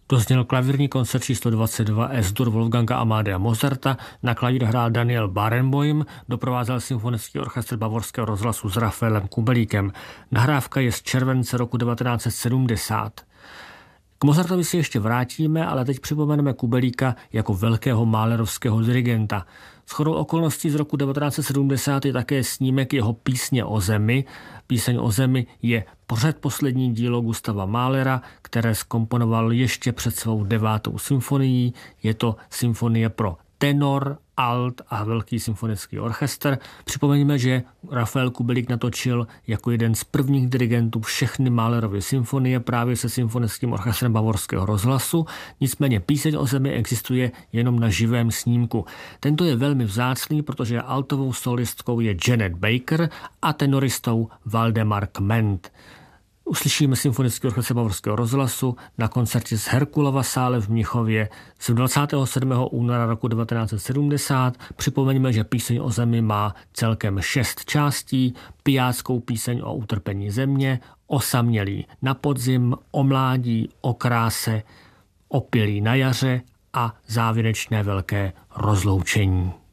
To zněl klavírní koncert číslo 22 S-dur Wolfganga Amadea Mozarta, na klavír hrál Daniel Barenboim, doprovázel symfonický orchestr Bavorského rozhlasu s Rafaelem Kubelíkem. Nahrávka je z července roku 1970. K Mozartovi si ještě vrátíme, ale teď připomeneme Kubelíka jako velkého málerovského dirigenta. Shodou okolností z roku 1970 je také snímek jeho Písně o zemi. Píseň o zemi je předposlední dílo Gustava Mahlera, které zkomponoval ještě před svou 9. symfonií. Je to symfonie pro tenor, alt a velký symfonický orchestr. Připomeňme, že Rafael Kubelík natočil jako jeden z prvních dirigentů všechny Mahlerovy symfonie právě se symfonickým orchestrem Bavorského rozhlasu. Nicméně Píseň o zemi existuje jenom na živém snímku. Tento je velmi vzácný, protože altovou solistkou je Janet Baker a tenoristou Valdemar Kment. Uslyšíme symfonický orchestr Bavorského rozhlasu na koncertě z Herkulova sále v Mnichově z 27. února roku 1970. Připomeňme, že Píseň o zemi má celkem 6 částí. Pijáckou píseň o utrpení země, Osamělý na podzim, O mládí, o kráse, Opilí na jaře a závěrečné velké rozloučení.